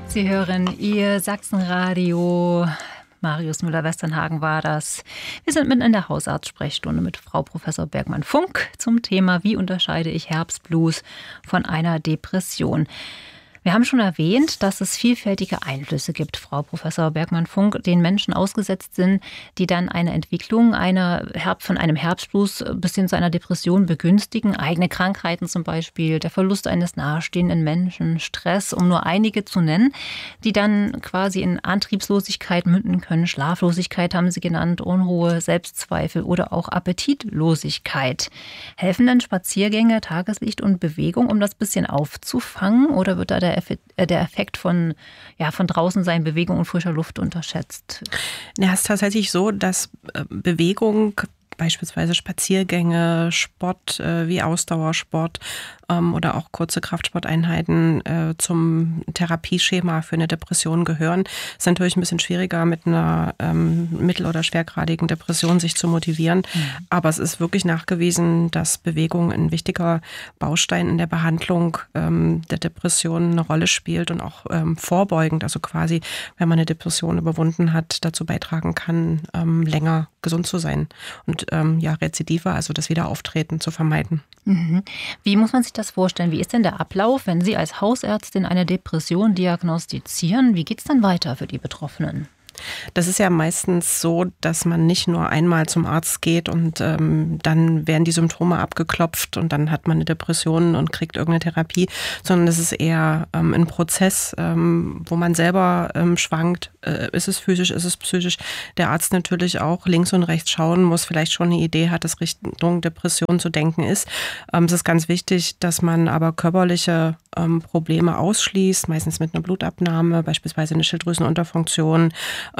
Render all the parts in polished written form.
Sie hören Ihr Sachsenradio. Marius Müller-Westernhagen war das. Wir sind mitten in der Hausarztsprechstunde mit Frau Professor Bergmann-Funk zum Thema: Wie unterscheide ich Herbstblues von einer Depression? Wir haben schon erwähnt, dass es vielfältige Einflüsse gibt, Frau Professor Bergmann-Funk, denen Menschen ausgesetzt sind, die dann eine Entwicklung von einem Herbstblues bis hin zu einer Depression begünstigen. Eigene Krankheiten zum Beispiel, der Verlust eines nahestehenden Menschen, Stress, um nur einige zu nennen, die dann quasi in Antriebslosigkeit münden können. Schlaflosigkeit haben Sie genannt, Unruhe, Selbstzweifel oder auch Appetitlosigkeit. Helfen denn Spaziergänge, Tageslicht und Bewegung, um das bisschen aufzufangen, oder wird da der Effekt von draußen sein, Bewegung und frischer Luft unterschätzt? Ja, es ist tatsächlich so, dass Bewegung, beispielsweise Spaziergänge, Sport wie Ausdauersport oder auch kurze Kraftsporteinheiten zum Therapieschema für eine Depression gehören. Ist natürlich ein bisschen schwieriger, mit einer mittel- oder schwergradigen Depression sich zu motivieren. Aber es ist wirklich nachgewiesen, dass Bewegung ein wichtiger Baustein in der Behandlung der Depression eine Rolle spielt und auch vorbeugend, also quasi, wenn man eine Depression überwunden hat, dazu beitragen kann, länger gesund zu sein und Rezidive, also das Wiederauftreten, zu vermeiden. Mhm. Wie muss man sich das vorstellen? Wie ist denn der Ablauf, wenn Sie als Hausärztin eine Depression diagnostizieren? Wie geht es dann weiter für die Betroffenen? Das ist ja meistens so, dass man nicht nur einmal zum Arzt geht und dann werden die Symptome abgeklopft und dann hat man eine Depression und kriegt irgendeine Therapie, sondern es ist eher ein Prozess, wo man selber schwankt. Ist es physisch, ist es psychisch? Der Arzt natürlich auch links und rechts schauen muss, vielleicht schon eine Idee hat, dass Richtung Depression zu denken ist. Es ist ganz wichtig, dass man aber körperliche Probleme ausschließt, meistens mit einer Blutabnahme, beispielsweise eine Schilddrüsenunterfunktion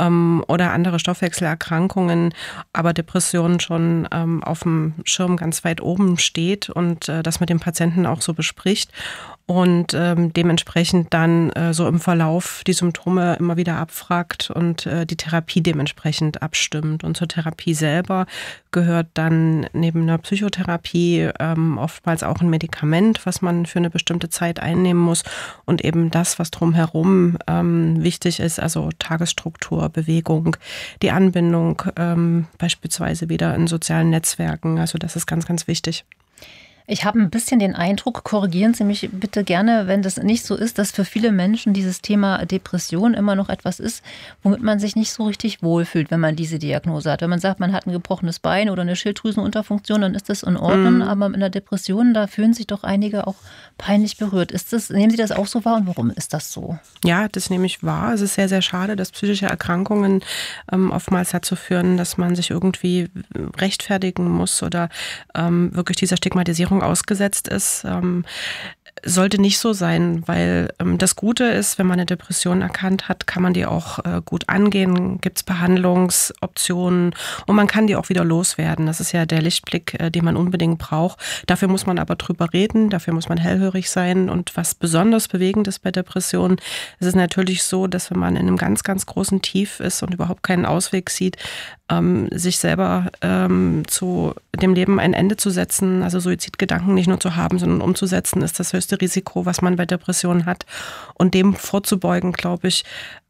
oder andere Stoffwechselerkrankungen, aber Depression schon auf dem Schirm ganz weit oben steht und das mit dem Patienten auch so bespricht und dementsprechend dann so im Verlauf die Symptome immer wieder abfragt und die Therapie dementsprechend abstimmt. Und zur Therapie selber gehört dann neben einer Psychotherapie oftmals auch ein Medikament, was man für eine bestimmte Zeit einnehmen muss und eben das, was drumherum wichtig ist, also Tagesstruktur, Bewegung, die Anbindung beispielsweise wieder in sozialen Netzwerken, also das ist ganz, ganz wichtig. Ich habe ein bisschen den Eindruck, korrigieren Sie mich bitte gerne, wenn das nicht so ist, dass für viele Menschen dieses Thema Depression immer noch etwas ist, womit man sich nicht so richtig wohlfühlt, wenn man diese Diagnose hat. Wenn man sagt, man hat ein gebrochenes Bein oder eine Schilddrüsenunterfunktion, dann ist das in Ordnung. Aber mit einer Depression, da fühlen sich doch einige auch peinlich berührt. Nehmen Sie das auch so wahr und warum ist das so? Ja, das nehme ich wahr. Es ist sehr, sehr schade, dass psychische Erkrankungen oftmals dazu führen, dass man sich irgendwie rechtfertigen muss oder wirklich dieser Stigmatisierung ausgesetzt ist. Sollte nicht so sein, weil das Gute ist, wenn man eine Depression erkannt hat, kann man die auch gut angehen, gibt es Behandlungsoptionen und man kann die auch wieder loswerden. Das ist ja der Lichtblick, den man unbedingt braucht. Dafür muss man aber drüber reden, dafür muss man hellhörig sein und was besonders bewegend ist bei Depressionen, ist es natürlich so, dass wenn man in einem ganz, ganz großen Tief ist und überhaupt keinen Ausweg sieht, sich selber zu dem Leben ein Ende zu setzen, also Suizidgedanken nicht nur zu haben, sondern umzusetzen, ist das höchste Risiko, was man bei Depressionen hat. Und dem vorzubeugen, glaube ich,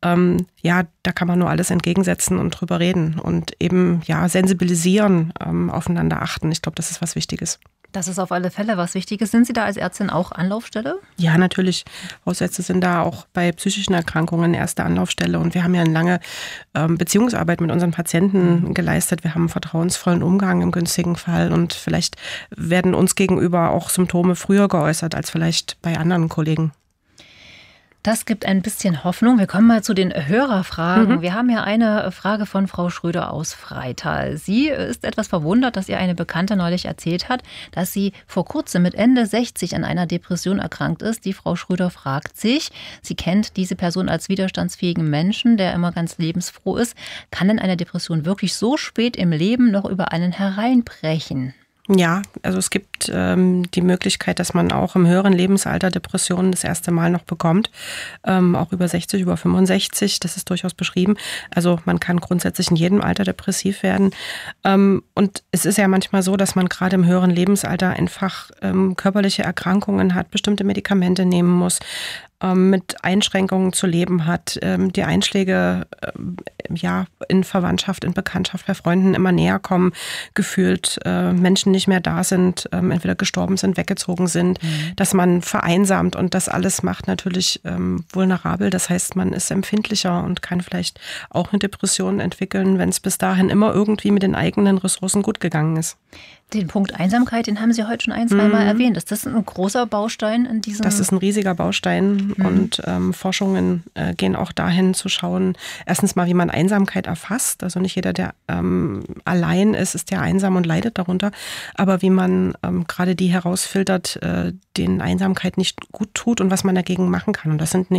da kann man nur alles entgegensetzen und drüber reden und eben sensibilisieren, aufeinander achten. Ich glaube, das ist was Wichtiges. Das ist auf alle Fälle was Wichtiges. Sind Sie da als Ärztin auch Anlaufstelle? Ja, natürlich. Hausärzte sind da auch bei psychischen Erkrankungen erste Anlaufstelle. Und wir haben ja eine lange Beziehungsarbeit mit unseren Patienten geleistet. Wir haben einen vertrauensvollen Umgang im günstigen Fall. Und vielleicht werden uns gegenüber auch Symptome früher geäußert als vielleicht bei anderen Kollegen. Das gibt ein bisschen Hoffnung. Wir kommen mal zu den Hörerfragen. Wir haben hier eine Frage von Frau Schröder aus Freital. Sie ist etwas verwundert, dass ihr eine Bekannte neulich erzählt hat, dass sie vor kurzem mit Ende 60 an einer Depression erkrankt ist. Die Frau Schröder fragt sich, sie kennt diese Person als widerstandsfähigen Menschen, der immer ganz lebensfroh ist. Kann denn eine Depression wirklich so spät im Leben noch über einen hereinbrechen? Ja, also es gibt die Möglichkeit, dass man auch im höheren Lebensalter Depressionen das erste Mal noch bekommt, auch über 60, über 65, das ist durchaus beschrieben. Also man kann grundsätzlich in jedem Alter depressiv werden. Und es ist ja manchmal so, dass man gerade im höheren Lebensalter einfach körperliche Erkrankungen hat, bestimmte Medikamente nehmen muss. mit Einschränkungen zu leben hat, die Einschläge in Verwandtschaft, in Bekanntschaft, bei Freunden immer näher kommen, gefühlt Menschen nicht mehr da sind, entweder gestorben sind, weggezogen sind, dass man vereinsamt und das alles macht natürlich vulnerabel. Das heißt, man ist empfindlicher und kann vielleicht auch eine Depression entwickeln, wenn es bis dahin immer irgendwie mit den eigenen Ressourcen gut gegangen ist. Den Punkt Einsamkeit, den haben Sie heute schon 1-2 Mal erwähnt. Ist das ein großer Baustein in diesem? Das ist ein riesiger Baustein und Forschungen gehen auch dahin zu schauen, erstens mal, wie man Einsamkeit erfasst. Also nicht jeder, der allein ist ja einsam und leidet darunter. Aber wie man gerade die herausfiltert, denen Einsamkeit nicht gut tut und was man dagegen machen kann. Und das sind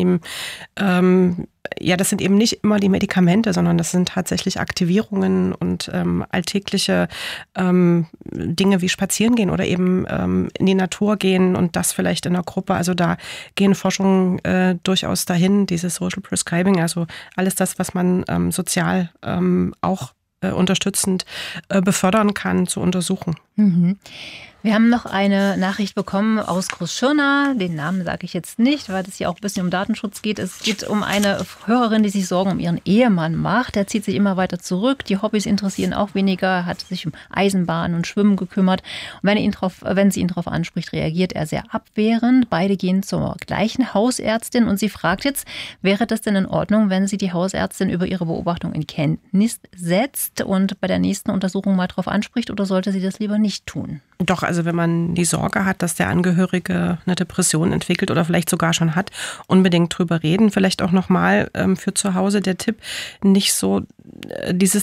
das sind eben nicht immer die Medikamente, sondern das sind tatsächlich Aktivierungen und alltägliche Dinge wie spazieren gehen oder eben in die Natur gehen und das vielleicht in einer Gruppe. Also da gehen Forschungen durchaus dahin, dieses Social Prescribing, also alles das, was man sozial auch unterstützend befördern kann, zu untersuchen. Mhm. Wir haben noch eine Nachricht bekommen aus Großschirna. Den Namen sage ich jetzt nicht, weil es hier auch ein bisschen um Datenschutz geht. Es geht um eine Hörerin, die sich Sorgen um ihren Ehemann macht. Der zieht sich immer weiter zurück. Die Hobbys interessieren auch weniger, hat sich um Eisenbahn und Schwimmen gekümmert. Und wenn sie ihn darauf anspricht, reagiert er sehr abwehrend. Beide gehen zur gleichen Hausärztin und sie fragt jetzt, wäre das denn in Ordnung, wenn sie die Hausärztin über ihre Beobachtung in Kenntnis setzt und bei der nächsten Untersuchung mal darauf anspricht, oder sollte sie das lieber nicht tun? Doch, also wenn man die Sorge hat, dass der Angehörige eine Depression entwickelt oder vielleicht sogar schon hat, unbedingt drüber reden. Vielleicht auch nochmal für zu Hause der Tipp, nicht so dieses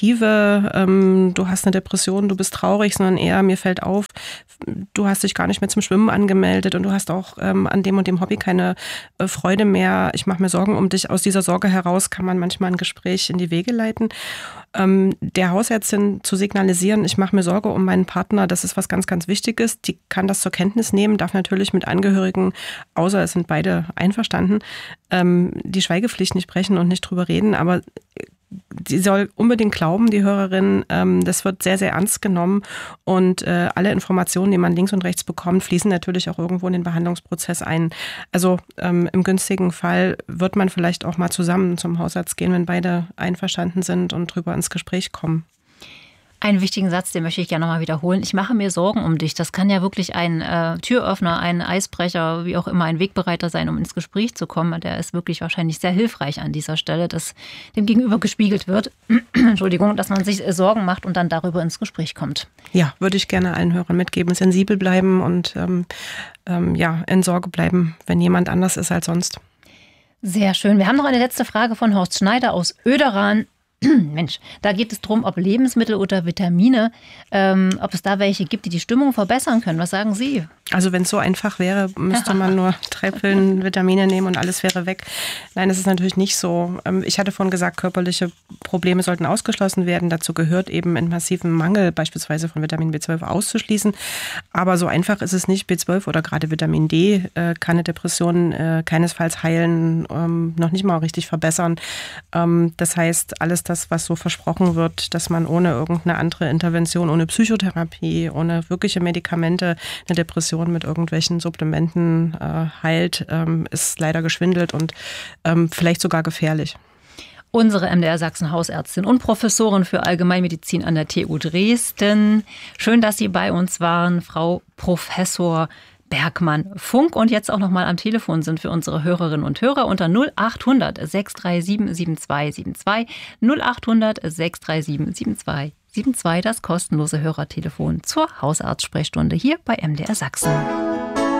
direktive, du hast eine Depression, du bist traurig, sondern eher, mir fällt auf, du hast dich gar nicht mehr zum Schwimmen angemeldet und du hast auch an dem und dem Hobby keine Freude mehr. Ich mache mir Sorgen um dich. Aus dieser Sorge heraus kann man manchmal ein Gespräch in die Wege leiten. Der Hausärztin zu signalisieren, ich mache mir Sorge um meinen Partner, das ist was ganz, ganz Wichtiges. Die kann das zur Kenntnis nehmen, darf natürlich mit Angehörigen, außer es sind beide einverstanden, die Schweigepflicht nicht brechen und nicht drüber reden, aber sie soll unbedingt glauben, die Hörerin, das wird sehr, sehr ernst genommen und alle Informationen, die man links und rechts bekommt, fließen natürlich auch irgendwo in den Behandlungsprozess ein. Also im günstigen Fall wird man vielleicht auch mal zusammen zum Hausarzt gehen, wenn beide einverstanden sind und drüber ins Gespräch kommen. Einen wichtigen Satz, den möchte ich gerne nochmal wiederholen. Ich mache mir Sorgen um dich. Das kann ja wirklich ein Türöffner, ein Eisbrecher, wie auch immer, ein Wegbereiter sein, um ins Gespräch zu kommen. Der ist wirklich wahrscheinlich sehr hilfreich an dieser Stelle, dass dem Gegenüber gespiegelt wird, Entschuldigung, dass man sich Sorgen macht und dann darüber ins Gespräch kommt. Ja, würde ich gerne allen Hörern mitgeben. Sensibel bleiben und in Sorge bleiben, wenn jemand anders ist als sonst. Sehr schön. Wir haben noch eine letzte Frage von Horst Schneider aus Oederan. Mensch, da geht es darum, ob Lebensmittel oder Vitamine, ob es da welche gibt, die die Stimmung verbessern können. Was sagen Sie? Also wenn es so einfach wäre, müsste man nur 3 Pillen Vitamine nehmen und alles wäre weg. Nein, das ist natürlich nicht so. Ich hatte vorhin gesagt, körperliche Probleme sollten ausgeschlossen werden. Dazu gehört eben einen massiven Mangel beispielsweise von Vitamin B12 auszuschließen. Aber so einfach ist es nicht. B12 oder gerade Vitamin D kann eine Depression keinesfalls heilen, noch nicht mal richtig verbessern. Das heißt, alles das, was so versprochen wird, dass man ohne irgendeine andere Intervention, ohne Psychotherapie, ohne wirkliche Medikamente eine Depression mit irgendwelchen Supplementen heilt, ist leider geschwindelt und vielleicht sogar gefährlich. Unsere MDR Sachsen Hausärztin und Professorin für Allgemeinmedizin an der TU Dresden. Schön, dass Sie bei uns waren, Frau Professor Bergmann-Funk, und jetzt auch noch mal am Telefon sind für unsere Hörerinnen und Hörer unter 0800 637 7272, 0800 637 7272, das kostenlose Hörertelefon zur Hausarztsprechstunde hier bei MDR Sachsen.